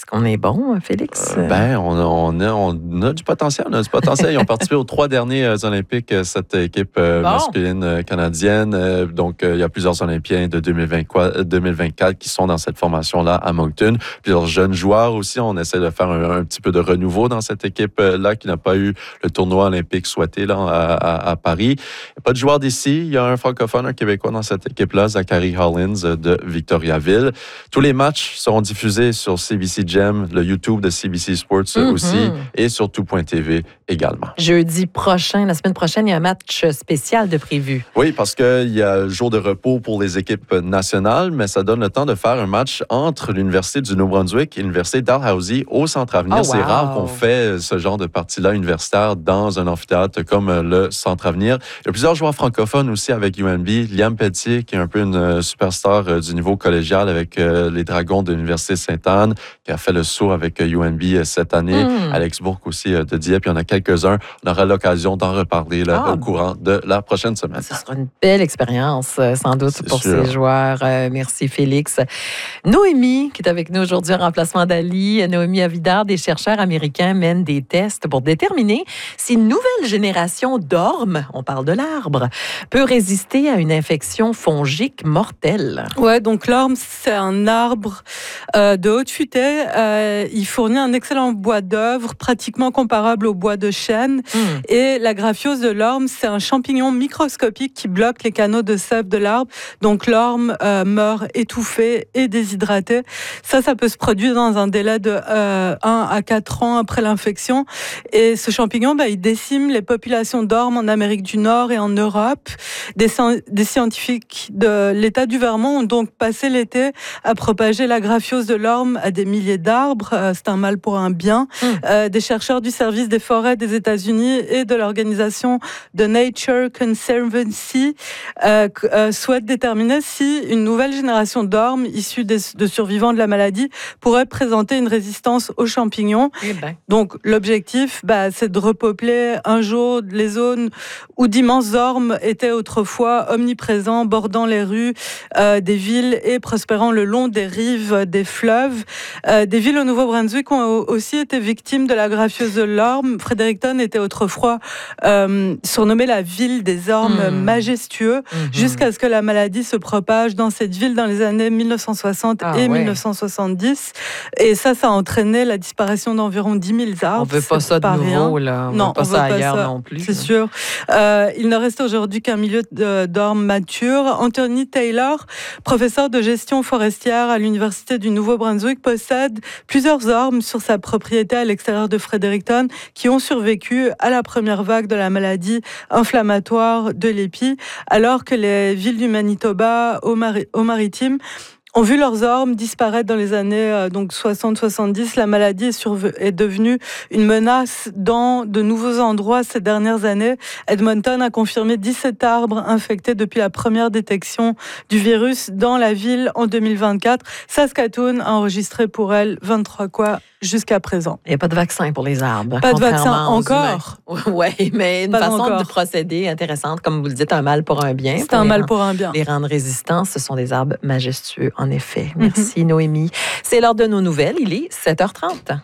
Est-ce qu'on est bon, Félix? On a du potentiel. On a du potentiel. Ils ont participé aux 3 derniers Olympiques, cette équipe masculine canadienne. Donc, il y a plusieurs Olympiens de 2024 qui sont dans cette formation-là à Moncton. Plusieurs jeunes joueurs aussi. On essaie de faire un petit peu de renouveau dans cette équipe-là qui n'a pas eu le tournoi olympique souhaité là, à Paris. Il n'y a pas de joueurs d'ici. Il y a un francophone, un Québécois dans cette équipe-là, Zachary Hollins de Victoriaville. Tous les matchs seront diffusés sur CBC Gem, le YouTube de CBC Sports aussi, et sur tout.tv également. Jeudi prochain, la semaine prochaine, il y a un match spécial de prévu. Oui, parce qu'il y a jour de repos pour les équipes nationales, mais ça donne le temps de faire un match entre l'Université du Nouveau-Brunswick et l'Université Dalhousie au Centre Avenir. C'est rare qu'on fait ce genre de partie-là universitaire dans un amphithéâtre comme le Centre Avenir. Il y a plusieurs joueurs francophones aussi avec UNB. Liam Pelletier, qui est un peu une superstar du niveau collégial avec les Dragons de l'Université Sainte-Anne, qui a fait le saut avec UNB cette année. Alex Bourque aussi de Dieppe. Il y en a quelques-uns. On aura l'occasion d'en reparler au courant de la prochaine semaine. Ce sera une belle expérience, sans doute, pour ces joueurs. Merci, Félix. Noémie, qui est avec nous aujourd'hui en remplacement d'Ali. Noémie Avidard, des chercheurs américains mènent des tests pour déterminer si une nouvelle génération d'ormes, on parle de l'arbre, peut résister à une infection fongique mortelle. Ouais, donc l'orme, c'est un arbre de haute futaie. Il fournit un excellent bois d'œuvre, pratiquement comparable au bois de chêne. Et la graphiose de l'orme, c'est un champignon microscopique qui bloque les canaux de sève de l'arbre. Donc l'orme meurt étouffé et déshydraté. Ça peut se produire dans un délai de 1 à 4 ans après l'infection. Et ce champignon, il décime les populations d'ormes en Amérique du Nord et en Europe. Des scientifiques de l'État du Vermont ont donc passé l'été à propager la graphiose de l'orme à des milliers d'arbres. C'est un mal pour un bien. Des chercheurs du service des forêts des États-Unis et de l'organisation de Nature Conservancy souhaitent déterminer si une nouvelle génération d'ormes issus de survivants de la maladie pourrait présenter une résistance aux champignons. Donc l'objectif, c'est de repeupler un jour les zones où d'immenses ormes étaient autrefois omniprésents, bordant les rues des villes et prospérant le long des rives des fleuves. Des villes au Nouveau-Brunswick ont aussi été victimes de la graphiose de l'orme. Fredericton était autrefois surnommée la ville des ormes majestueux, jusqu'à ce que la maladie se propage dans cette ville dans les années 1960 et 1970. Et ça a entraîné la disparition d'environ 10 000 arbres. On ne veut pas ça de nouveau, là. Non, on veut pas ça ailleurs non plus. C'est sûr. Il ne reste aujourd'hui qu'un milieu d'ormes matures. Anthony Taylor, professeur de gestion forestière à l'Université du Nouveau-Brunswick, possède plusieurs ormes sur sa propriété à l'extérieur de Fredericton qui ont survécu à la première vague de la maladie inflammatoire de l'épi, alors que les villes du Manitoba au maritime ont vu leurs ormes disparaître dans les années 60-70. La maladie est devenue une menace dans de nouveaux endroits ces dernières années. Edmonton a confirmé 17 arbres infectés depuis la première détection du virus dans la ville en 2024. Saskatoon a enregistré pour elle 23 cas jusqu'à présent. Il n'y a pas de vaccin pour les arbres. Pas de vaccin encore. Oui, mais une façon de procéder intéressante, comme vous le dites, un mal pour un bien. C'est un mal pour un bien. Les rendre résistants, ce sont des arbres majestueux, en effet. Merci, Noémie. C'est l'heure de nos nouvelles. Il est 7h30.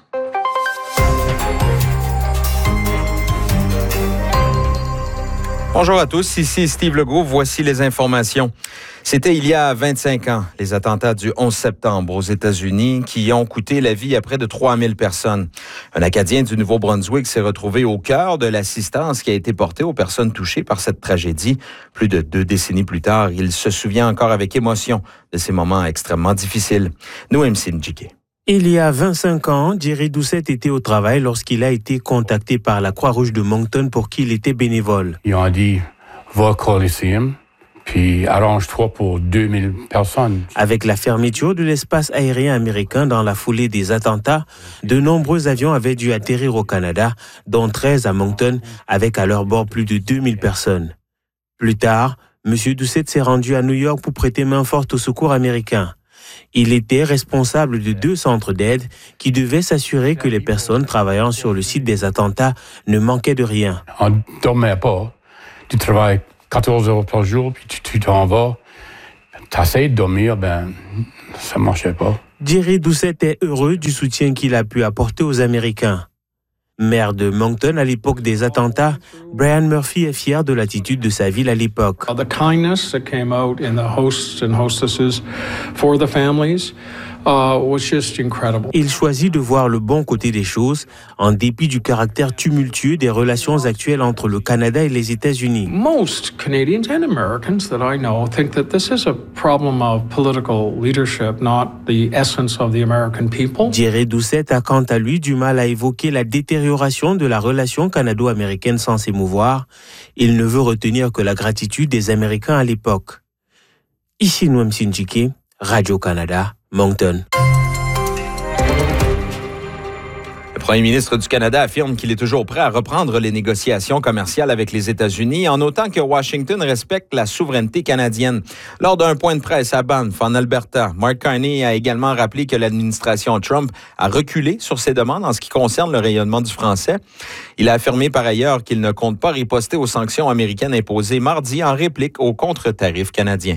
Bonjour à tous, ici Steve Legault. Voici les informations. C'était il y a 25 ans, les attentats du 11 septembre aux États-Unis qui ont coûté la vie à près de 3000 personnes. Un Acadien du Nouveau-Brunswick s'est retrouvé au cœur de l'assistance qui a été portée aux personnes touchées par cette tragédie. Plus de 2 décennies plus tard, il se souvient encore avec émotion de ces moments extrêmement difficiles. Noémie Ndjike. Il y a 25 ans, Jerry Doucette était au travail lorsqu'il a été contacté par la Croix-Rouge de Moncton pour qui il était bénévole. Ils ont dit, va au Coliseum, puis arrange-toi pour 2000 personnes. Avec la fermeture de l'espace aérien américain dans la foulée des attentats, de nombreux avions avaient dû atterrir au Canada, dont 13 à Moncton, avec à leur bord plus de 2000 personnes. Plus tard, M. Doucette s'est rendu à New York pour prêter main forte au secours américain. Il était responsable de 2 centres d'aide qui devaient s'assurer que les personnes travaillant sur le site des attentats ne manquaient de rien. On ne dormait pas. Tu travailles 14 heures par jour, puis tu t'en vas. Tu essaies de dormir, ça ne marchait pas. Jerry Doucette est heureux du soutien qu'il a pu apporter aux Américains. Maire de Moncton à l'époque des attentats, Brian Murphy est fier de l'attitude de sa ville à l'époque. The kindness that came out in the hosts and hostesses for the families was just incredible. Il choisit de voir le bon côté des choses, en dépit du caractère tumultueux des relations actuelles entre le Canada et les États-Unis. Most Canadians and Americans that I know think that this is a problem of political leadership, not the essence of the American people. Jerry Doucette a quant à lui du mal à évoquer la détérioration de la relation canado-américaine sans s'émouvoir. Il ne veut retenir que la gratitude des Américains à l'époque. Ici Noam Sinjike, Radio-Canada, Moncton. Le premier ministre du Canada affirme qu'il est toujours prêt à reprendre les négociations commerciales avec les États-Unis en autant que Washington respecte la souveraineté canadienne. Lors d'un point de presse à Banff, en Alberta, Mark Carney a également rappelé que l'administration Trump a reculé sur ses demandes en ce qui concerne le rayonnement du français. Il a affirmé par ailleurs qu'il ne compte pas riposter aux sanctions américaines imposées mardi en réplique aux contre-tarifs canadiens.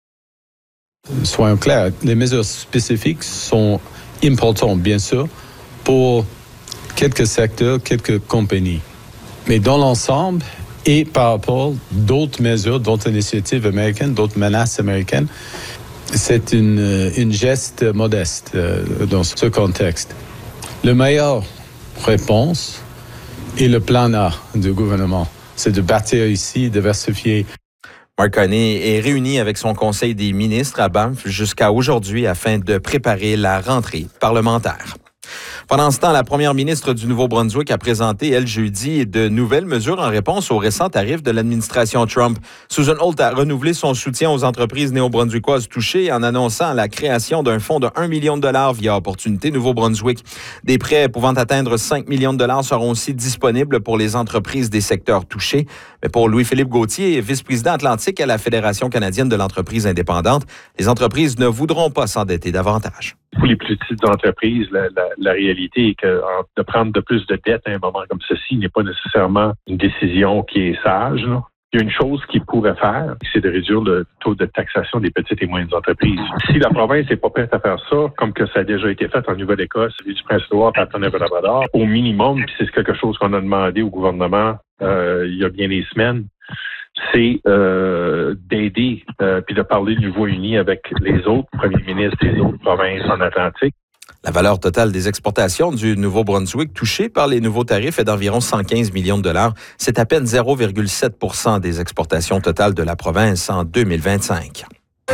Soyons clairs, les mesures spécifiques sont importantes, bien sûr, pour quelques secteurs, quelques compagnies. Mais dans l'ensemble, et par rapport à d'autres mesures, d'autres initiatives américaines, d'autres menaces américaines, c'est une geste modeste dans ce contexte. La meilleure réponse est le plan A du gouvernement. C'est de bâtir ici, diversifier. Mark Carney est réuni avec son conseil des ministres à Banff jusqu'à aujourd'hui afin de préparer la rentrée parlementaire. Pendant ce temps, la première ministre du Nouveau-Brunswick a présenté, elle, jeudi, de nouvelles mesures en réponse aux récents tarifs de l'administration Trump. Susan Holt a renouvelé son soutien aux entreprises néo-brunswickoises touchées en annonçant la création d'un fonds de 1 million de dollars via Opportunité Nouveau-Brunswick. Des prêts pouvant atteindre 5 millions de dollars seront aussi disponibles pour les entreprises des secteurs touchés. Mais pour Louis-Philippe Gauthier, vice-président atlantique à la Fédération canadienne de l'entreprise indépendante, les entreprises ne voudront pas s'endetter davantage. Pour les plus petites entreprises, la réalité est que de prendre de plus de dettes à un moment comme ceci n'est pas nécessairement une décision qui est sage, là. Il y a une chose qu'ils pourraient faire, c'est de réduire le taux de taxation des petites et moyennes entreprises. Si la province n'est pas prête à faire ça, comme que ça a déjà été fait en Nouvelle-Écosse, du Prince-Édouard, à Tonnerre-Labrador, au minimum, puis c'est quelque chose qu'on a demandé au gouvernement il y a bien des semaines, c'est d'aider puis de parler de nouveau uni avec les autres premiers ministres des autres provinces en Atlantique. La valeur totale des exportations du Nouveau-Brunswick touchée par les nouveaux tarifs est d'environ 115 millions de dollars. C'est à peine 0,7 % des exportations totales de la province en 2025.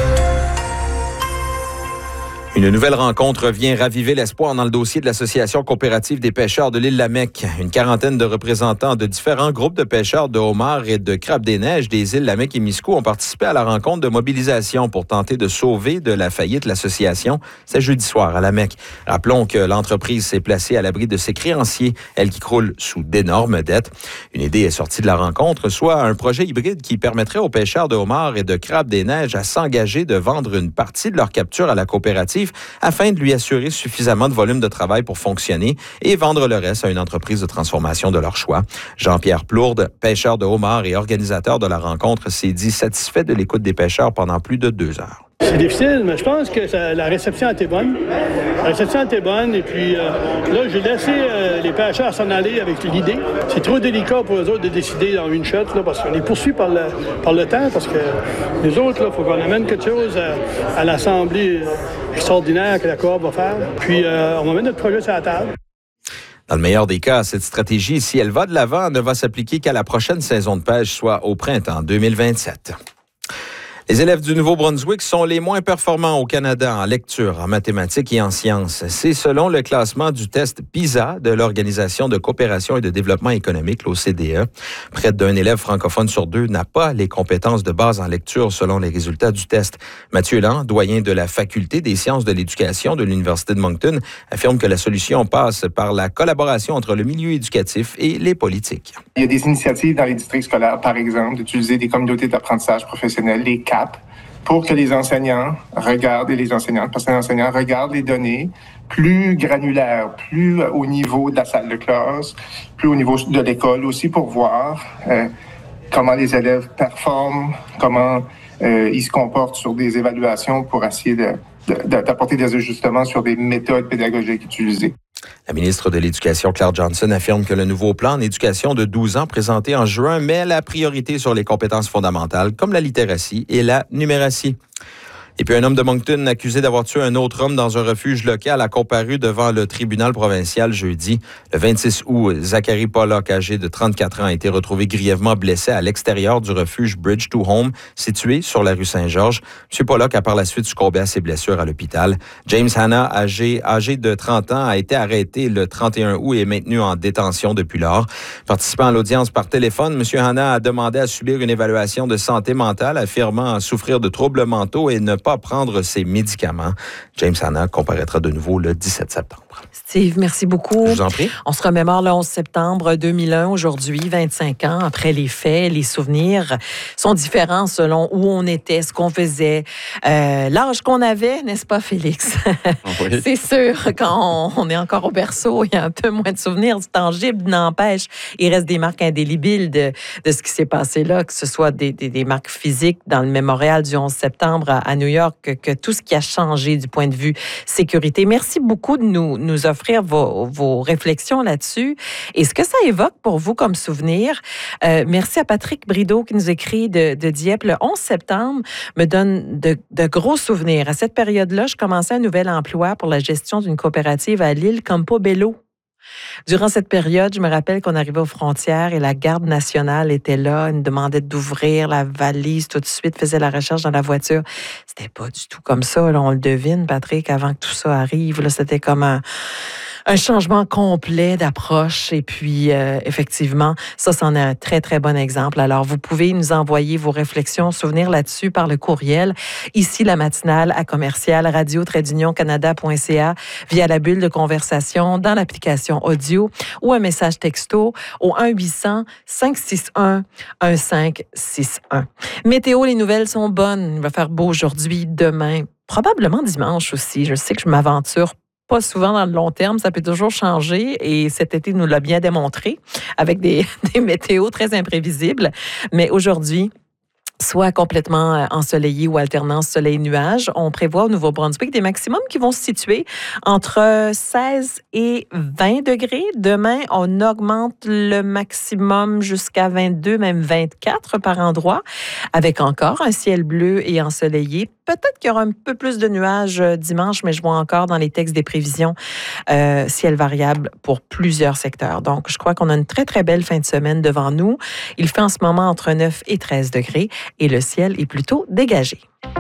Une nouvelle rencontre vient raviver l'espoir dans le dossier de l'Association coopérative des pêcheurs de l'île Lamec. Une quarantaine de représentants de différents groupes de pêcheurs de homards et de crabes des neiges des îles Lamec et Miscou ont participé à la rencontre de mobilisation pour tenter de sauver de la faillite l'association. C'est jeudi soir à Lamec. Rappelons que l'entreprise s'est placée à l'abri de ses créanciers, elle qui croule sous d'énormes dettes. Une idée est sortie de la rencontre, soit un projet hybride qui permettrait aux pêcheurs de homards et de crabes des neiges à s'engager de vendre une partie de leur capture à la coopérative afin de lui assurer suffisamment de volume de travail pour fonctionner et vendre le reste à une entreprise de transformation de leur choix. Jean-Pierre Plourde, pêcheur de homards et organisateur de la rencontre, s'est dit satisfait de l'écoute des pêcheurs pendant plus de 2 heures. C'est difficile, mais je pense que la réception a été bonne. La réception a été bonne et puis là, j'ai laissé les pêcheurs s'en aller avec l'idée. C'est trop délicat pour eux autres de décider dans une shot là, parce qu'on est poursuivis par le temps, parce que les autres, il faut qu'on amène quelque chose à l'Assemblée extraordinaire que la Coop va faire. Puis on va mettre notre projet sur la table. Dans le meilleur des cas, cette stratégie, si elle va de l'avant, ne va s'appliquer qu'à la prochaine saison de pêche, soit au printemps 2027. Les élèves du Nouveau-Brunswick sont les moins performants au Canada en lecture, en mathématiques et en sciences. C'est selon le classement du test PISA de l'Organisation de coopération et de développement économique, l'OCDE. Près d'un élève francophone sur 2 n'a pas les compétences de base en lecture selon les résultats du test. Mathieu Land, doyen de la Faculté des sciences de l'éducation de l'Université de Moncton, affirme que la solution passe par la collaboration entre le milieu éducatif et les politiques. Il y a des initiatives dans les districts scolaires, par exemple, d'utiliser des communautés d'apprentissage professionnel, les CAP, pour que les enseignants regardent, et les enseignantes, parce que les enseignants regardent les données plus granulaires, plus au niveau de la salle de classe, plus au niveau de l'école aussi, pour voir comment les élèves performent, comment ils se comportent sur des évaluations pour essayer d'apporter des ajustements sur des méthodes pédagogiques utilisées. La ministre de l'Éducation, Claire Johnson, affirme que le nouveau plan en éducation de 12 ans présenté en juin met la priorité sur les compétences fondamentales comme la littératie et la numératie. Et puis un homme de Moncton accusé d'avoir tué un autre homme dans un refuge local a comparu devant le tribunal provincial jeudi. Le 26 août, Zachary Pollock, âgé de 34 ans, a été retrouvé grièvement blessé à l'extérieur du refuge Bridge to Home, situé sur la rue Saint-Georges. M. Pollock a par la suite succombé à ses blessures à l'hôpital. James Hanna, âgé de 30 ans, a été arrêté le 31 août et est maintenu en détention depuis lors. Participant à l'audience par téléphone, M. Hanna a demandé à subir une évaluation de santé mentale, affirmant souffrir de troubles mentaux et ne pas prendre ses médicaments. James Hanna comparaîtra de nouveau le 17 septembre. Steve, merci beaucoup. Je vous en prie. On se remémore le 11 septembre 2001, aujourd'hui, 25 ans après les faits. Les souvenirs sont différents selon où on était, ce qu'on faisait, l'âge qu'on avait, n'est-ce pas, Félix? Oui. C'est sûr, quand on est encore au berceau, il y a un peu moins de souvenirs tangibles, n'empêche. Il reste des marques indélébiles de ce qui s'est passé là, que ce soit des marques physiques dans le mémorial du 11 septembre à New York, que tout ce qui a changé du point de vue sécurité. Merci beaucoup de nous offrir vos réflexions là-dessus. Et ce que ça évoque pour vous comme souvenir, merci à Patrick Brideau qui nous écrit de Dieppe. Le 11 septembre me donne de gros souvenirs. À cette période-là, je commençais un nouvel emploi pour la gestion d'une coopérative à l'île Campobello. Durant cette période, je me rappelle qu'on arrivait aux frontières et la garde nationale était là. Elle nous demandait d'ouvrir la valise tout de suite, faisait la recherche dans la voiture. C'était pas du tout comme ça. Là, on le devine, Patrick, avant que tout ça arrive. Là, c'était comme un changement complet d'approche. Et puis, effectivement, ça, c'en est un très, très bon exemple. Alors, vous pouvez nous envoyer vos réflexions, souvenirs là-dessus par le courriel. Ici, la matinale à commercial radio-canada.ca via la bulle de conversation dans l'application audio ou un message texto au 1-800-561-1561. Météo, les nouvelles sont bonnes. Il va faire beau aujourd'hui, demain, probablement dimanche aussi. Je sais que je m'aventure pas souvent dans le long terme, ça peut toujours changer et cet été nous l'a bien démontré avec des météos très imprévisibles. Mais aujourd'hui, soit complètement ensoleillé ou alternance soleil-nuage. On prévoit au Nouveau-Brunswick des maximums qui vont se situer entre 16 et 20 degrés. Demain, on augmente le maximum jusqu'à 22, même 24 par endroit, avec encore un ciel bleu et ensoleillé. Peut-être qu'il y aura un peu plus de nuages dimanche, mais je vois encore dans les textes des prévisions ciel variable pour plusieurs secteurs. Donc, je crois qu'on a une très, très belle fin de semaine devant nous. Il fait en ce moment entre 9 et 13 degrés. Et le ciel est plutôt dégagé.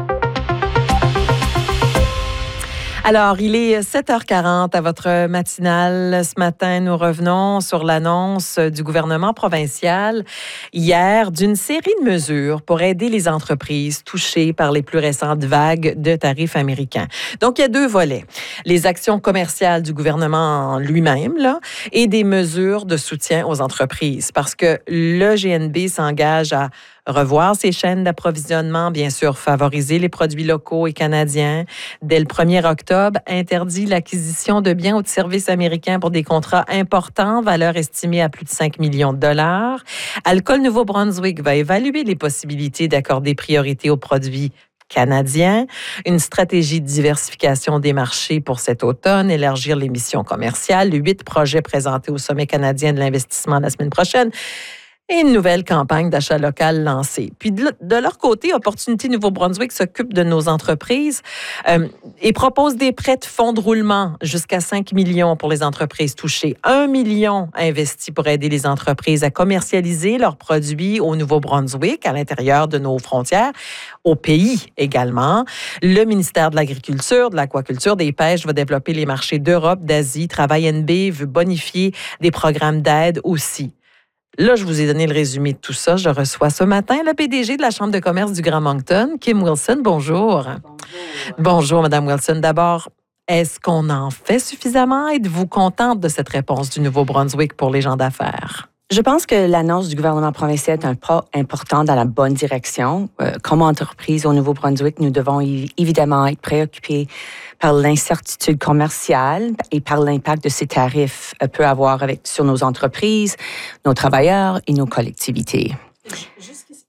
Alors, il est 7h40 à votre matinale. Ce matin, nous revenons sur l'annonce du gouvernement provincial hier d'une série de mesures pour aider les entreprises touchées par les plus récentes vagues de tarifs américains. Donc, il y a deux volets. Les actions commerciales du gouvernement lui-même là, et des mesures de soutien aux entreprises. Parce que le GNB s'engage à revoir ses chaînes d'approvisionnement, bien sûr, favoriser les produits locaux et canadiens. Dès le 1er octobre, interdit l'acquisition de biens ou de services américains pour des contrats importants, valeur estimée à plus de 5 millions de dollars. Alcool Nouveau-Brunswick va évaluer les possibilités d'accorder priorité aux produits canadiens, une stratégie de diversification des marchés pour cet automne, élargir les missions commerciales, 8 projets présentés au Sommet canadien de l'investissement la semaine prochaine. Et une nouvelle campagne d'achat local lancée. Puis de leur côté, Opportunité Nouveau-Brunswick s'occupe de nos entreprises et propose des prêts de fonds de roulement jusqu'à 5 millions pour les entreprises touchées. 1 million investis pour aider les entreprises à commercialiser leurs produits au Nouveau-Brunswick, à l'intérieur de nos frontières, au pays également. Le ministère de l'Agriculture, de l'Aquaculture, des Pêches va développer les marchés d'Europe, d'Asie. Travail NB veut bonifier des programmes d'aide aussi. Là, je vous ai donné le résumé de tout ça. Je reçois ce matin la PDG de la Chambre de commerce du Grand Moncton, Kim Wilson. Bonjour. Bonjour, Madame Wilson. D'abord, est-ce qu'on en fait suffisamment? Êtes-vous contente de cette réponse du Nouveau-Brunswick pour les gens d'affaires? Je pense que l'annonce du gouvernement provincial est un pas important dans la bonne direction. Comme entreprise au Nouveau-Brunswick, nous devons évidemment être préoccupés par l'incertitude commerciale et par l'impact de ces tarifs peut avoir sur nos entreprises, nos travailleurs et nos collectivités.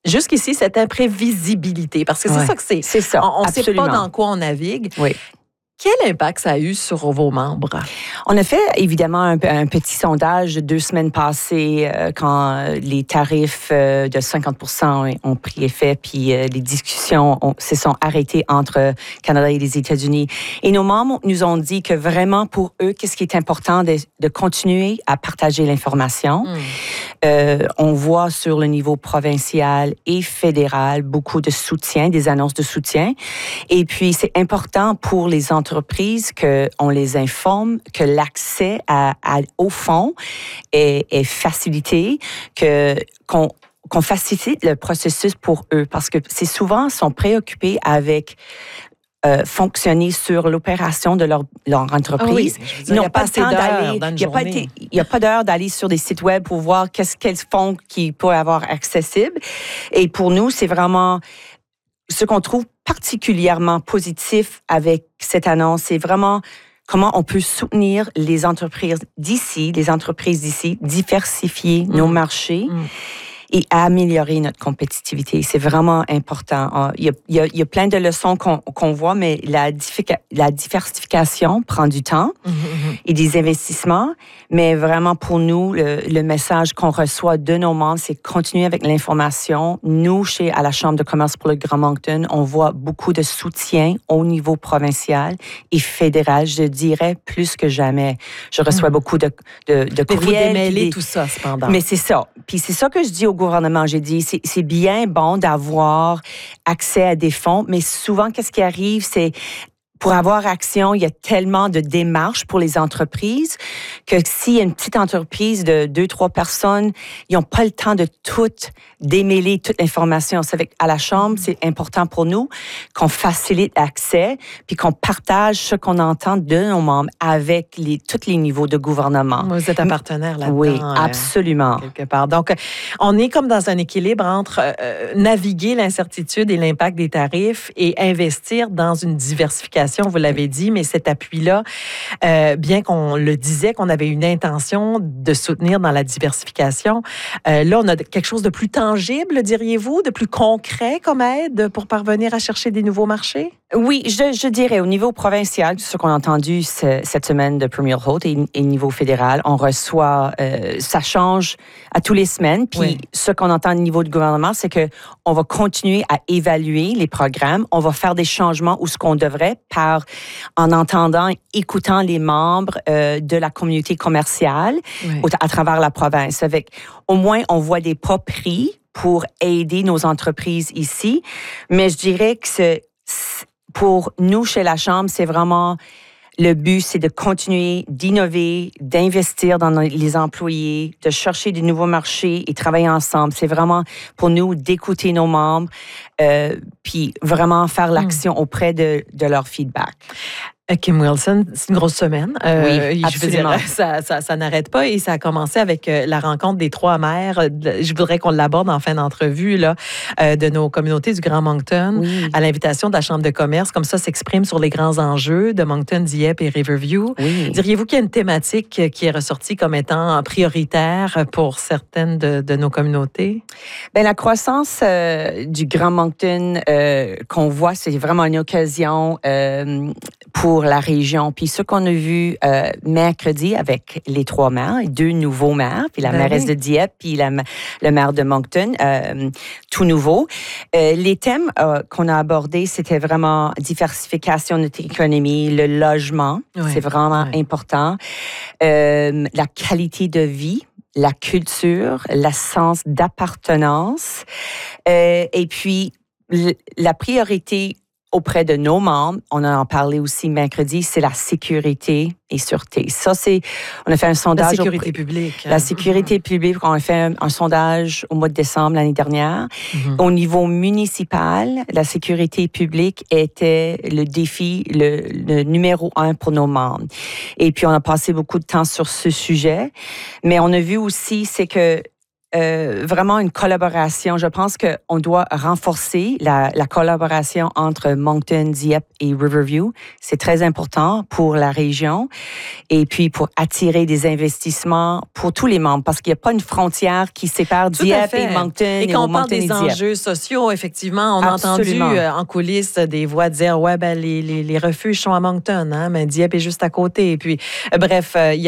jusqu'ici, cette imprévisibilité, parce que c'est ça que c'est. C'est ça, on ne sait pas dans quoi on navigue. Oui. Quel impact ça a eu sur vos membres? On a fait évidemment un petit sondage 2 semaines passées quand les tarifs de 50% ont pris effet, puis les discussions se sont arrêtées entre Canada et les États-Unis. Et nos membres nous ont dit que vraiment pour eux, qu'est-ce qui est important de continuer à partager l'information. On voit sur le niveau provincial et fédéral beaucoup de soutien, des annonces de soutien. Et puis c'est important pour les entreprises qu'on les informe, que l'accès aux fonds est facilité, qu'on facilite le processus pour eux, parce que c'est souvent, sont préoccupés avec fonctionner sur l'opération de leur entreprise. Ah oui, ils n'ont pas assez d'heures dans une journée. Il n'y a pas d'heure d'aller sur des sites web pour voir quels fonds qu'ils pourraient avoir accessibles. Et pour nous, c'est vraiment ce qu'on trouve particulièrement positif avec cette annonce, c'est vraiment comment on peut soutenir les entreprises d'ici, diversifier nos marchés et améliorer notre compétitivité. C'est vraiment important. Il y a plein de leçons qu'on voit, mais la diversification prend du temps et des investissements. Mais vraiment, pour nous, le message qu'on reçoit de nos membres, c'est continuer avec l'information. Nous, à la Chambre de commerce pour le Grand Moncton, on voit beaucoup de soutien au niveau provincial et fédéral, je dirais, plus que jamais. Je reçois beaucoup de courriels. Mais vous démêlez tout ça, cependant. Mais c'est ça. Puis c'est ça que je dis au gouvernement. J'ai dit, c'est bien bon d'avoir accès à des fonds, mais souvent, qu'est-ce qui arrive, c'est pour avoir action, il y a tellement de démarches pour les entreprises que s'il y a une petite entreprise de 2-3 personnes, ils n'ont pas le temps de tout démêler toute l'information. C'est à la Chambre, c'est important pour nous qu'on facilite l'accès puis qu'on partage ce qu'on entend de nos membres avec tous les niveaux de gouvernement. Vous êtes un partenaire là-dedans. Oui, absolument. Quelque part. Donc, on est comme dans un équilibre entre naviguer l'incertitude et l'impact des tarifs et investir dans une diversification. Vous l'avez dit, mais cet appui-là, bien qu'on le disait, qu'on avait une intention de soutenir dans la diversification, là, on a quelque chose de plus tangible, diriez-vous, de plus concret comme aide pour parvenir à chercher des nouveaux marchés? Oui, je dirais au niveau provincial, ce qu'on a entendu cette semaine de Premier Holt et au niveau fédéral, on reçoit, ça change à tous les semaines. Puis ce qu'on entend au niveau du gouvernement, c'est que on va continuer à évaluer les programmes, on va faire des changements où ce qu'on devrait en entendant, écoutant les membres de la communauté commerciale à travers la province. Au moins, on voit des pas pris pour aider nos entreprises ici. Mais je dirais que pour nous, chez la Chambre, c'est vraiment le but, c'est de continuer d'innover, d'investir dans les employés, de chercher de nouveaux marchés et travailler ensemble. C'est vraiment pour nous d'écouter nos membres, puis vraiment faire l'action auprès de leur feedback. Kim Wilson, c'est une grosse semaine. Oui, absolument. Je veux dire, ça n'arrête pas et ça a commencé avec la rencontre des 3 maires. Je voudrais qu'on l'aborde en fin d'entrevue là, de nos communautés du Grand Moncton à l'invitation de la Chambre de commerce. Comme ça, s'exprime sur les grands enjeux de Moncton, Dieppe et Riverview. Oui. Diriez-vous qu'il y a une thématique qui est ressortie comme étant prioritaire pour certaines de nos communautés? Bien, la croissance du Grand Moncton qu'on voit, c'est vraiment une occasion pour la région. Puis ce qu'on a vu mercredi avec les 3 maires, 2 nouveaux maires, puis la mairesse de Dieppe, puis le maire de Moncton, tout nouveau. Les thèmes qu'on a abordés, c'était vraiment diversification de notre économie, le logement, c'est vraiment important, la qualité de vie, la culture, le sens d'appartenance, et puis la priorité auprès de nos membres, on en a parlé aussi mercredi, c'est la sécurité et sûreté. Ça, on a fait un sondage. La sécurité publique. La sécurité publique, on a fait un sondage au mois de décembre l'année dernière. Au niveau municipal, la sécurité publique était le défi, le numéro 1 pour nos membres. Et puis, on a passé beaucoup de temps sur ce sujet. Mais on a vu aussi, c'est que vraiment une collaboration. Je pense qu'on doit renforcer la collaboration entre Moncton, Dieppe et Riverview. C'est très important pour la région et puis pour attirer des investissements pour tous les membres parce qu'il n'y a pas une frontière qui sépare Dieppe et Moncton. Et quand on parle des enjeux sociaux, effectivement, on a entendu en coulisses des voix dire « Ouais, ben les refuges sont à Moncton, hein, mais Dieppe est juste à côté. » Et puis, bref, il y